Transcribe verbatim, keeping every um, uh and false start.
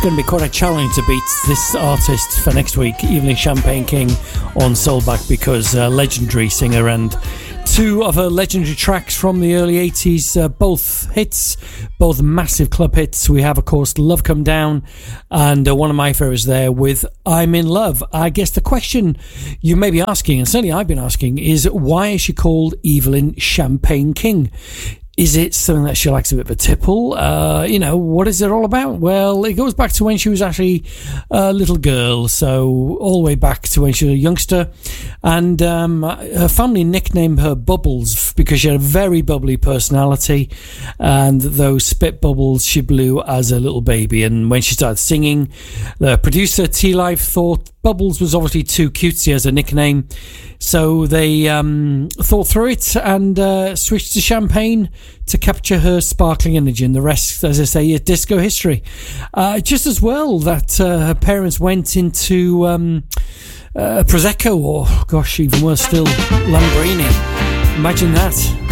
going to be quite a challenge to beat this artist for next week, Evelyn Champagne King on Soulback, because uh, legendary singer, and two of her legendary tracks from the early eighties, uh, both hits, both massive club hits. We have, of course, Love Come Down, and uh, one of my favourites there with I'm in Love. I guess the question you may be asking, and certainly I've been asking, is why is she called Evelyn Champagne King? Is it something that she likes a bit of a tipple? Uh, you know, what is it all about? Well, it goes back to when she was actually a little girl, so all the way back to when she was a youngster. And um, her family nicknamed her Bubbles because she had a very bubbly personality, and those spit bubbles she blew as a little baby. And when she started singing, the producer T-Life thought Bubbles was obviously too cutesy as a nickname, so they um, thought through it and uh, switched to champagne to capture her sparkling energy, and the rest, as I say, is disco history. Uh, just as well that uh, her parents went into um, uh, Prosecco, or gosh, even worse still, Lambrini. Imagine that.